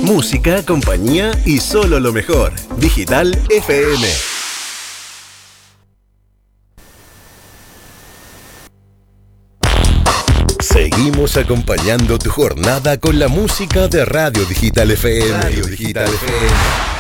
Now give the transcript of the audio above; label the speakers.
Speaker 1: Música, compañía y solo lo mejor. Digital FM. Seguimos acompañando tu jornada con la música de Radio Digital FM. Radio Digital FM.